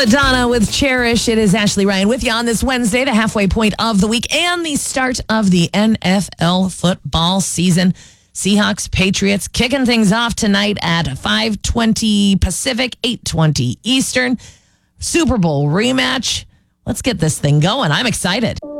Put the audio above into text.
Madonna with Cherish. It is Ashley Ryan with you on this Wednesday, the halfway point of the week and the start of the NFL football season. Seahawks, Patriots kicking things off tonight at 5:20 Pacific, 8:20 Eastern. Super Bowl rematch. Let's get this thing going. I'm excited.